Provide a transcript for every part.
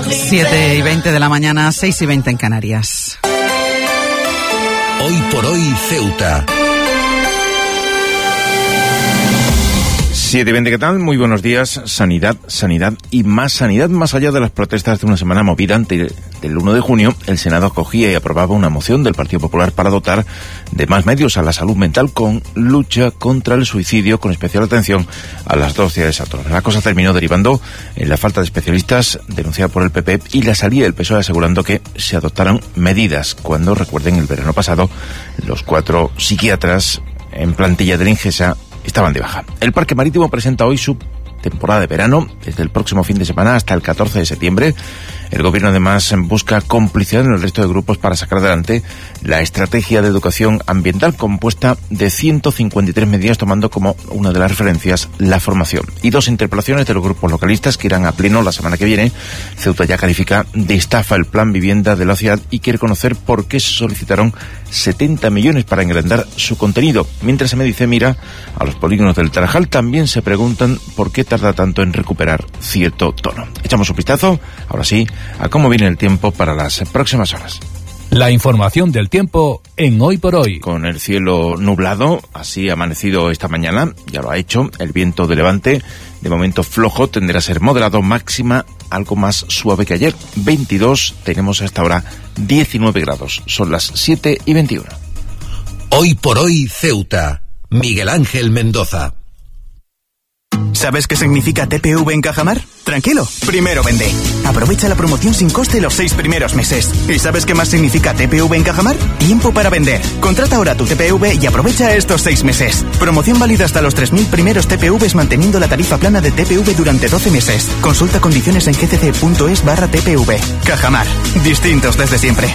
7:20 de la mañana, 6:20 en Canarias. Hoy por hoy, Ceuta. 7:20, ¿qué tal? Muy buenos días. Sanidad y más sanidad. Más allá de las protestas de una semana movida antes del 1 de junio, el Senado acogía y aprobaba una moción del Partido Popular para dotar de más medios a la salud mental con lucha contra el suicidio, con especial atención a las dos ciudades autónomas. La cosa terminó derivando en la falta de especialistas denunciada por el PP y la salida del PSOE asegurando que se adoptaron medidas cuando, recuerden, el verano pasado los 4 psiquiatras en plantilla del Ingesa estaban de baja. El Parque Marítimo presenta hoy su temporada de verano, desde el próximo fin de semana hasta el 14 de septiembre. El Gobierno además busca complicidad en el resto de grupos para sacar adelante la estrategia de educación ambiental compuesta de 153 medidas, tomando como una de las referencias la formación. Y 2 interpelaciones de los grupos localistas que irán a pleno la semana que viene. Ceuta ya califica de estafa el plan vivienda de la ciudad y quiere conocer por qué se solicitaron 70 millones para engrandar su contenido. Mientras se me dice, mira, a los polígonos del Tarajal también se preguntan por qué tarda tanto en recuperar cierto tono. Echamos un vistazo, ahora sí, a cómo viene el tiempo para las próximas horas. La información del tiempo en Hoy por Hoy. Con el cielo nublado, así ha amanecido esta mañana, ya lo ha hecho. El viento de levante, de momento flojo, tenderá a ser moderado, máxima algo más suave que ayer. 22, tenemos hasta ahora 19 grados. Son las 7:21. Hoy por Hoy, Ceuta. Miguel Ángel Mendoza. ¿Sabes qué significa TPV en Cajamar? Tranquilo, primero vende. Aprovecha la promoción sin coste los 6 primeros meses. ¿Y sabes qué más significa TPV en Cajamar? Tiempo para vender. Contrata ahora tu TPV y aprovecha estos 6 meses. Promoción válida hasta los 3.000 primeros TPVs manteniendo la tarifa plana de TPV durante 12 meses. Consulta condiciones en gcc.es/TPV. Cajamar. Distintos desde siempre.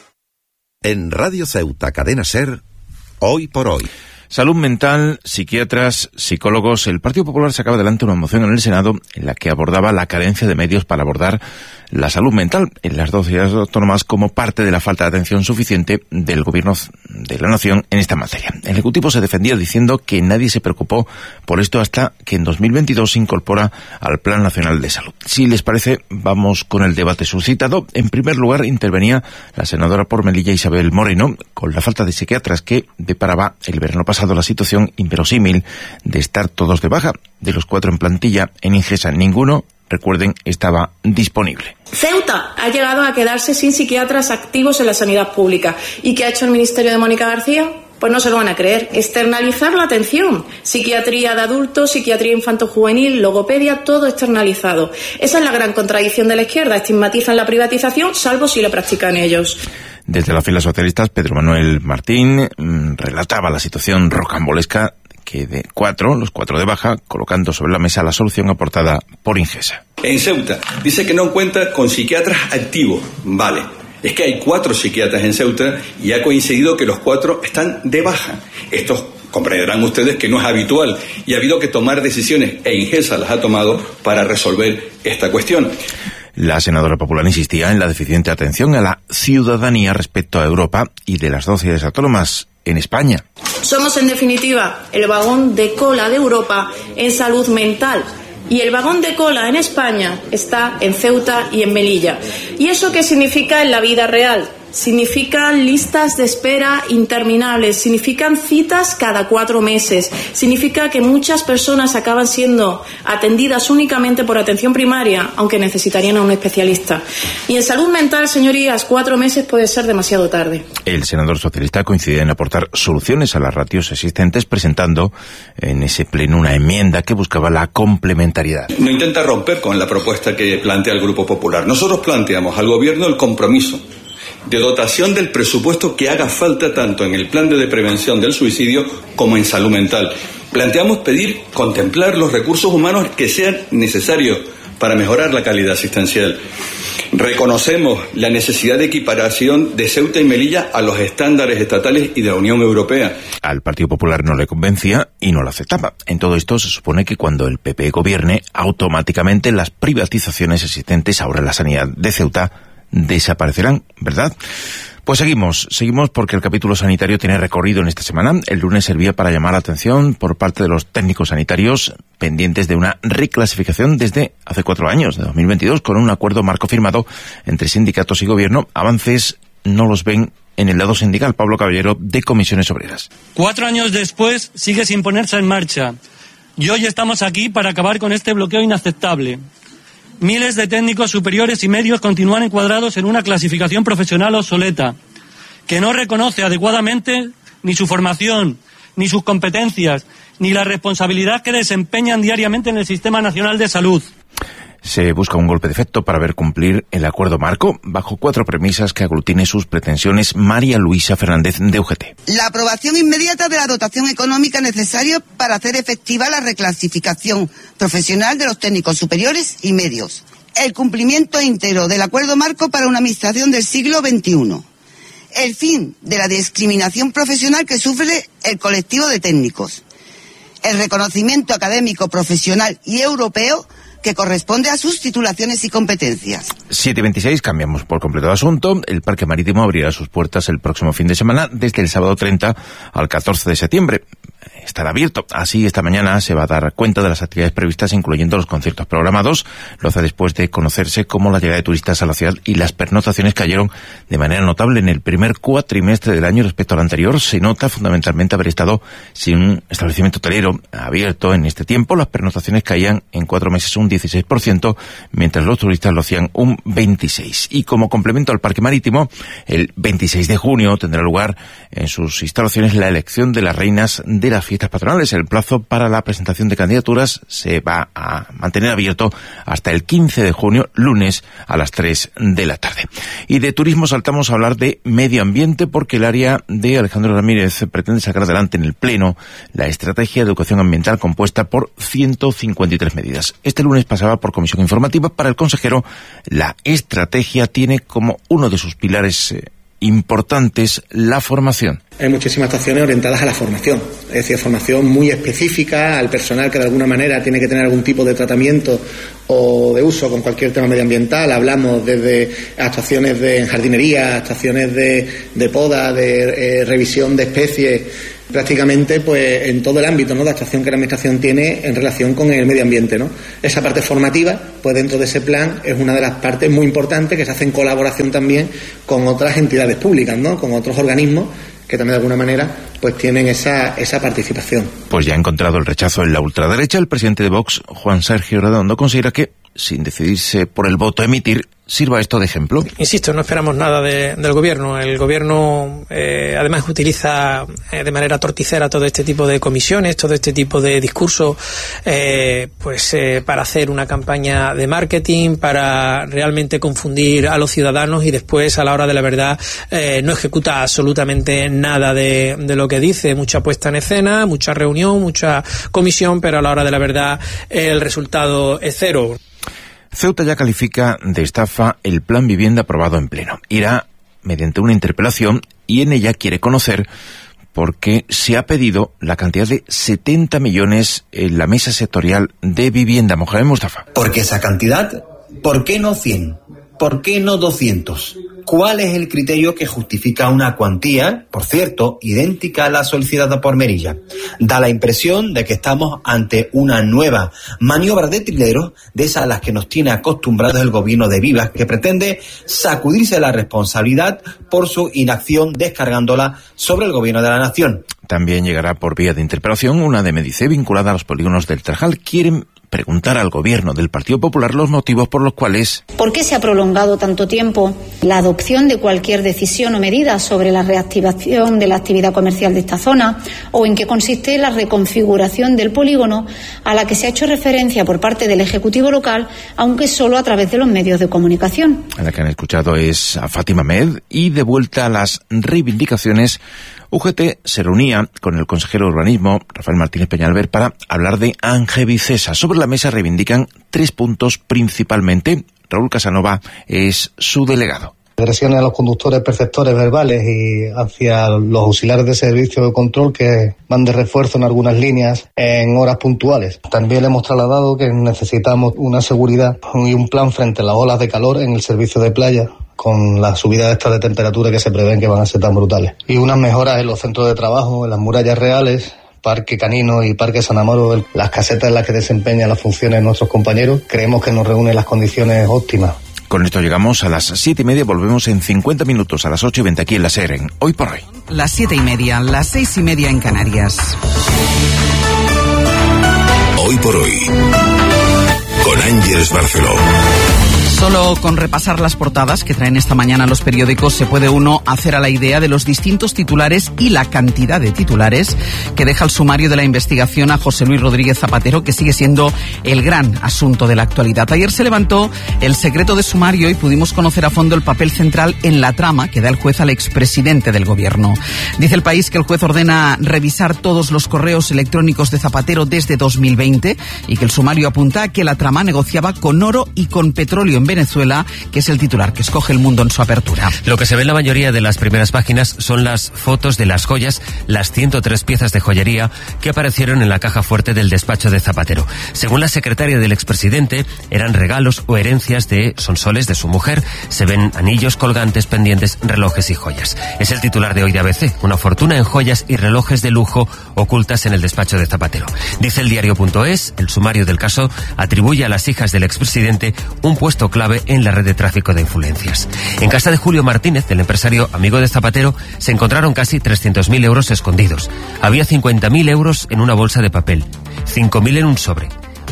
En Radio Ceuta, Cadena SER, Hoy por Hoy. Salud mental, psiquiatras, psicólogos. El Partido Popular sacaba adelante una moción en el Senado en la que abordaba la carencia de medios para abordar la salud mental en las dos ciudades autónomas como parte de la falta de atención suficiente del Gobierno de la Nación en esta materia. El Ejecutivo se defendía diciendo que nadie se preocupó por esto hasta que en 2022 se incorpora al Plan Nacional de Salud. Si les parece, vamos con el debate suscitado. En primer lugar, intervenía la senadora por Melilla Isabel Moreno con la falta de psiquiatras que deparaba el verano pasado la situación inverosímil de estar todos de baja. De los 4 en plantilla en Ingesa, ninguno, recuerden, estaba disponible. Ceuta ha llegado a quedarse sin psiquiatras activos en la sanidad pública. ¿Y qué ha hecho el Ministerio de Mónica García? Pues no se lo van a creer. Externalizar la atención. Psiquiatría de adultos, psiquiatría infanto-juvenil, logopedia, todo externalizado. Esa es la gran contradicción de la izquierda. Estigmatizan la privatización, salvo si la practican ellos. Desde las filas socialistas, Pedro Manuel Martín relataba la situación rocambolesca que de los 4 de baja, colocando sobre la mesa la solución aportada por Ingesa. En Ceuta dice que no cuenta con psiquiatras activos. Vale, es que hay 4 psiquiatras en Ceuta y ha coincidido que los 4 están de baja. Estos comprenderán ustedes que no es habitual y ha habido que tomar decisiones, e Ingesa las ha tomado para resolver esta cuestión. La senadora popular insistía en la deficiente atención a la ciudadanía respecto a Europa y de las 2 ciudades autónomas en España. Somos, en definitiva, el vagón de cola de Europa en salud mental. Y el vagón de cola en España está en Ceuta y en Melilla. ¿Y eso qué significa en la vida real? Significan listas de espera interminables, significan citas cada 4 meses, significa que muchas personas acaban siendo atendidas únicamente por atención primaria, aunque necesitarían a un especialista. Y en salud mental, señorías, 4 meses puede ser demasiado tarde. El senador socialista coincide en aportar soluciones a las ratios existentes, presentando en ese pleno una enmienda que buscaba la complementariedad. No intenta romper con la propuesta que plantea el Grupo Popular. Nosotros planteamos al Gobierno el compromiso de dotación del presupuesto que haga falta tanto en el plan de prevención del suicidio como en salud mental. Planteamos contemplar los recursos humanos que sean necesarios para mejorar la calidad asistencial. Reconocemos la necesidad de equiparación de Ceuta y Melilla a los estándares estatales y de la Unión Europea. Al Partido Popular no le convencía y no lo aceptaba. En todo esto se supone que cuando el PP gobierne, automáticamente las privatizaciones existentes ahora en la sanidad de Ceuta desaparecerán, ¿verdad? Pues seguimos porque el capítulo sanitario tiene recorrido en esta semana. El lunes servía para llamar la atención por parte de los técnicos sanitarios pendientes de una reclasificación desde hace 4 años, de 2022, con un acuerdo marco firmado entre sindicatos y gobierno. Avances no los ven en el lado sindical. Pablo Caballero, de Comisiones Obreras. 4 años después sigue sin ponerse en marcha. Y hoy estamos aquí para acabar con este bloqueo inaceptable. Miles de técnicos superiores y medios continúan encuadrados en una clasificación profesional obsoleta, que no reconoce adecuadamente ni su formación, ni sus competencias, ni la responsabilidad que desempeñan diariamente en el Sistema Nacional de Salud. Se busca un golpe de efecto para ver cumplir el acuerdo marco bajo 4 premisas que aglutine sus pretensiones. María Luisa Fernández, de UGT. La aprobación inmediata de la dotación económica necesaria para hacer efectiva la reclasificación profesional de los técnicos superiores y medios. El cumplimiento íntegro del acuerdo marco para una administración del siglo XXI. El fin de la discriminación profesional que sufre el colectivo de técnicos. El reconocimiento académico, profesional y europeo que corresponde a sus titulaciones y competencias. 7:26, cambiamos por completo de asunto. El Parque Marítimo abrirá sus puertas el próximo fin de semana, desde el sábado 30 al 14 de septiembre. Estará abierto. Así, esta mañana se va a dar cuenta de las actividades previstas, incluyendo los conciertos programados. Lo hace después de conocerse cómo la llegada de turistas a la ciudad y las pernoctaciones cayeron de manera notable en el primer cuatrimestre del año respecto al anterior. Se nota fundamentalmente haber estado sin un establecimiento hotelero abierto en este tiempo. Las pernoctaciones caían en 4 meses un 16%, mientras los turistas lo hacían un 26%. Y como complemento al Parque Marítimo, el 26 de junio tendrá lugar en sus instalaciones la elección de las reinas de las fiestas patronales. El plazo para la presentación de candidaturas se va a mantener abierto hasta el 15 de junio, lunes, a las 3 de la tarde. Y de turismo saltamos a hablar de medio ambiente, porque el área de Alejandro Ramírez pretende sacar adelante en el Pleno la estrategia de educación ambiental compuesta por 153 medidas. Este lunes pasaba por comisión informativa. Para el consejero, la estrategia tiene como uno de sus pilares importantes la formación. Hay muchísimas actuaciones orientadas a la formación, es decir, formación muy específica al personal que de alguna manera tiene que tener algún tipo de tratamiento o de uso con cualquier tema medioambiental. Hablamos desde actuaciones de jardinería, actuaciones de poda, de revisión de especies, prácticamente pues en todo el ámbito, ¿no?, de actuación que la administración tiene en relación con el medio ambiente, ¿no? Esa parte formativa, pues dentro de ese plan es una de las partes muy importantes que se hace en colaboración también con otras entidades públicas, ¿no?, con otros organismos que también de alguna manera pues tienen esa participación. Pues ya ha encontrado el rechazo en la ultraderecha. El presidente de Vox, Juan Sergio Redondo, considera que, sin decidirse por el voto a emitir, sirva esto de ejemplo. Insisto, no esperamos nada del gobierno. El gobierno además utiliza de manera torticera todo este tipo de comisiones, todo este tipo de discursos para hacer una campaña de marketing, para realmente confundir a los ciudadanos, y después a la hora de la verdad no ejecuta absolutamente nada de lo que dice. Mucha puesta en escena, mucha reunión, mucha comisión, pero a la hora de la verdad el resultado es cero. Ceuta ya califica de estafa el plan vivienda aprobado en Pleno. Irá mediante una interpelación y en ella quiere conocer por qué se ha pedido la cantidad de 70 millones en la mesa sectorial de vivienda. Mohamed Mustafa. ¿Por qué esa cantidad? ¿Por qué no 100? ¿Por qué no 200? ¿Cuál es el criterio que justifica una cuantía, por cierto, idéntica a la solicitada por Merilla? Da la impresión de que estamos ante una nueva maniobra de trileros, de esas a las que nos tiene acostumbrados el gobierno de Vivas, que pretende sacudirse la responsabilidad por su inacción, descargándola sobre el gobierno de la nación. También llegará por vía de interpelación una de Medice vinculada a los polígonos del Trajal. Quieren preguntar al gobierno del Partido Popular los motivos por los cuales... ¿Por qué se ha prolongado tanto tiempo la adopción de cualquier decisión o medida sobre la reactivación de la actividad comercial de esta zona? ¿O en qué consiste la reconfiguración del polígono a la que se ha hecho referencia por parte del Ejecutivo local, aunque solo a través de los medios de comunicación? A la que han escuchado es a Fátima Med. Y de vuelta a las reivindicaciones, UGT se reunía con el consejero de Urbanismo, Rafael Martínez Peñalver, para hablar de Angevicesa. Sobre la mesa reivindican 3 puntos principalmente. Raúl Casanova es su delegado. Agresiones a los conductores perceptores verbales y hacia los auxiliares de servicio de control que van de refuerzo en algunas líneas en horas puntuales. También le hemos trasladado que necesitamos una seguridad y un plan frente a las olas de calor en el servicio de playa, con la subida esta de temperatura que se prevén que van a ser tan brutales. Y unas mejoras en los centros de trabajo, en las murallas reales, Parque Canino y Parque San Amaro, las casetas en las que desempeñan las funciones nuestros compañeros, creemos que nos reúnen las condiciones óptimas. Con esto llegamos a las 7:30, volvemos en 50 minutos a las 8:20 aquí en la SER, en Hoy por Hoy. Las 7:30, las 6:30 en Canarias. Hoy por Hoy, con Ángeles Barceló. Solo con repasar las portadas que traen esta mañana los periódicos se puede uno hacer a la idea de los distintos titulares y la cantidad de titulares que deja el sumario de la investigación a José Luis Rodríguez Zapatero, que sigue siendo el gran asunto de la actualidad. Ayer se levantó el secreto de sumario y pudimos conocer a fondo el papel central en la trama que da el juez al expresidente del gobierno. Dice El País que el juez ordena revisar todos los correos electrónicos de Zapatero desde 2020 y que el sumario apunta a que la trama negociaba con oro y con petróleo en Venezuela, que es el titular que escoge El Mundo en su apertura. Lo que se ve en la mayoría de las primeras páginas son las fotos de las joyas, las 103 piezas de joyería que aparecieron en la caja fuerte del despacho de Zapatero. Según la secretaria del expresidente, eran regalos o herencias de Sonsoles, de su mujer. Se ven anillos, colgantes, pendientes, relojes y joyas. Es el titular de hoy de ABC, una fortuna en joyas y relojes de lujo ocultas en el despacho de Zapatero. Dice el diario.es, el sumario del caso atribuye a las hijas del expresidente un puesto clave en la red de tráfico de influencias. En casa de Julio Martínez, el empresario amigo de Zapatero, se encontraron casi 300.000 euros escondidos. Había 50.000 euros en una bolsa de papel, 5.000 en un sobre,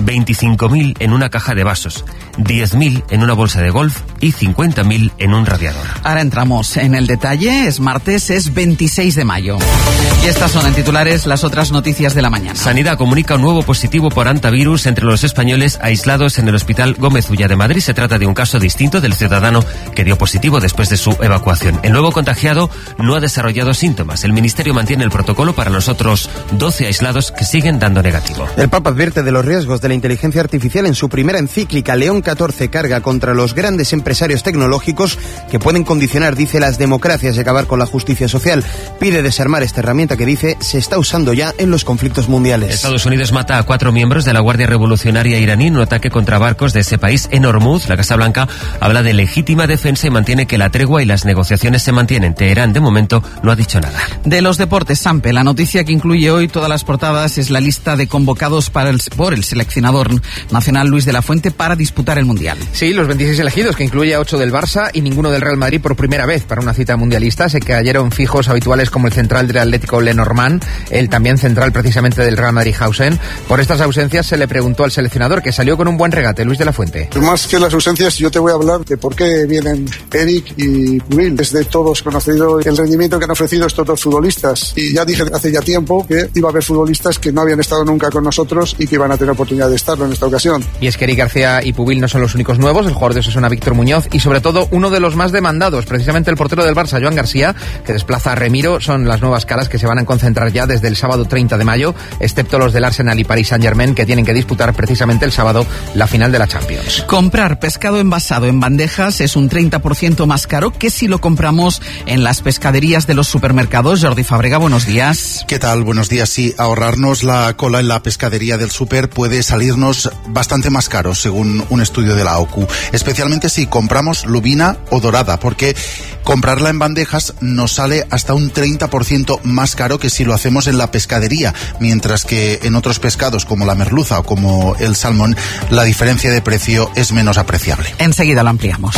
25.000 en una caja de vasos, 10.000 en una bolsa de golf y 50.000 en un radiador. Ahora entramos en el detalle. Es martes, es 26 de mayo. Y estas son en titulares las otras noticias de la mañana. Sanidad comunica un nuevo positivo por hantavirus entre los españoles aislados en el Hospital Gómez Ulla de Madrid. Se trata de un caso distinto del ciudadano que dio positivo después de su evacuación. El nuevo contagiado no ha desarrollado síntomas. El Ministerio mantiene el protocolo para los otros 12 aislados que siguen dando negativo. El Papa advierte de los riesgos de la inteligencia artificial en su primera encíclica. León XIV carga contra los grandes empresarios tecnológicos que pueden condicionar, dice, las democracias y acabar con la justicia social. Pide desarmar esta herramienta que, dice, se está usando ya en los conflictos mundiales. Estados Unidos mata a 4 miembros de la Guardia Revolucionaria iraní en un ataque contra barcos de ese país en Hormuz. La Casa Blanca habla de legítima defensa y mantiene que la tregua y las negociaciones se mantienen. Teherán, de momento, no ha dicho nada. De los deportes, Sampe, la noticia que incluye hoy todas las portadas es la lista de convocados por el seleccionador nacional Luis de la Fuente para disputar el Mundial. Sí, los 26 elegidos, que incluye a 8 del Barça y ninguno del Real Madrid por primera vez para una cita mundialista. Se cayeron fijos habituales como el central del Atlético Lenormand, el también central precisamente del Real Madrid Hausen. Por estas ausencias se le preguntó al seleccionador, que salió con un buen regate, Luis de la Fuente. Más que las ausencias, yo te voy a hablar de por qué vienen Eric y Pubil. Es de todos conocido el rendimiento que han ofrecido estos dos futbolistas. Y ya dije hace ya tiempo que iba a haber futbolistas que no habían estado nunca con nosotros y que iban a tener oportunidad de estarlo en esta ocasión. Y es que Eric García y Pubil no son los únicos nuevos. El jugador de Osasuna, Víctor Muñoz, y sobre todo uno de los más demandados, precisamente el portero del Barça, Joan García, que desplaza a Remiro, son las nuevas caras que se van a concentrar ya desde el sábado 30 de mayo, excepto los del Arsenal y Paris Saint-Germain, que tienen que disputar precisamente el sábado la final de la Champions. Comprar pescado envasado en bandejas es un 30% más caro que si lo compramos en las pescaderías de los supermercados. Jordi Fábrega, buenos días. ¿Qué tal? Buenos días. Sí, ahorrarnos la cola en la pescadería del súper puede salirnos bastante más caro, según un estudio de la OCU, especialmente si compramos lubina o dorada, porque comprarla en bandejas nos sale hasta un 30% más caro que si lo hacemos en la pescadería, mientras que en otros pescados como la merluza o como el salmón, la diferencia de precio es menos apreciable. Enseguida lo ampliamos.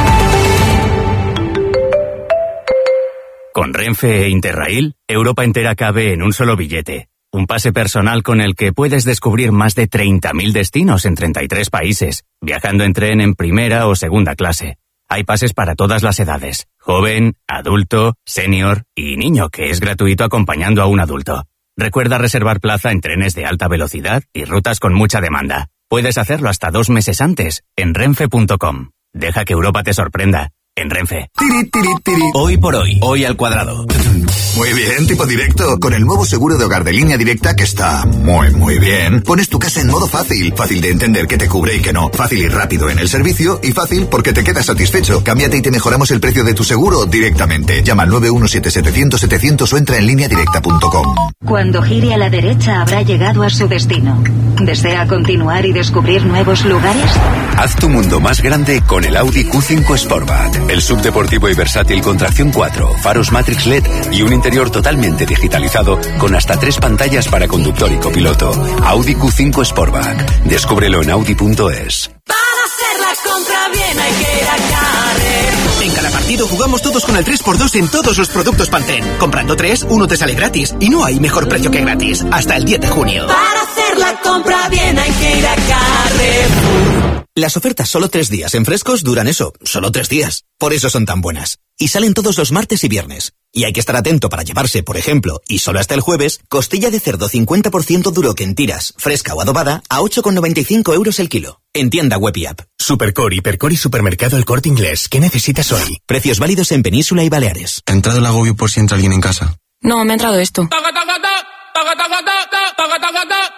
Con Renfe e Interrail, Europa entera cabe en un solo billete. Un pase personal con el que puedes descubrir más de 30.000 destinos en 33 países, viajando en tren en primera o segunda clase. Hay pases para todas las edades, joven, adulto, senior y niño, que es gratuito acompañando a un adulto. Recuerda reservar plaza en trenes de alta velocidad y rutas con mucha demanda. Puedes hacerlo hasta 2 meses antes en renfe.com. Deja que Europa te sorprenda. En Renfe. Hoy por hoy, hoy al cuadrado. Muy bien, tipo directo. Con el nuevo seguro de hogar de Línea Directa, que está muy bien, pones tu casa en modo fácil. Fácil de entender qué te cubre y qué no. Fácil y rápido en el servicio y fácil porque te quedas satisfecho. Cámbiate y te mejoramos el precio de tu seguro directamente. Llama al 917-700-700 o entra en lineadirecta.com. Cuando gire a la derecha habrá llegado a su destino. ¿Desea continuar y descubrir nuevos lugares? Haz tu mundo más grande con el Audi Q5 Sportback. El subdeportivo y versátil con tracción 4, faros Matrix LED y un interior totalmente digitalizado con hasta 3 pantallas para conductor y copiloto. Audi Q5 Sportback. Descúbrelo en audi.es. Para hacer la compra bien hay que ir a Carrefour. En cada partido jugamos todos con el 3x2 en todos los productos Pantene. Comprando 3, uno te sale gratis. Y no hay mejor precio que gratis. Hasta el 10 de junio. Para hacer la compra bien hay que ir a Carrefour. Las ofertas solo 3 días en Frescos duran eso, solo 3 días. Por eso son tan buenas. Y salen todos los martes y viernes. Y hay que estar atento para llevarse, por ejemplo, y solo hasta el jueves, costilla de cerdo 50% duro que en tiras, fresca o adobada, a 8,95 € el kilo. En tienda web y app. Supercore, Hipercore y Supermercado El Corte Inglés. ¿Qué necesitas hoy? Precios válidos en Península y Baleares. ¿Ha entrado el agobio por si entra alguien en casa? No, me ha entrado esto.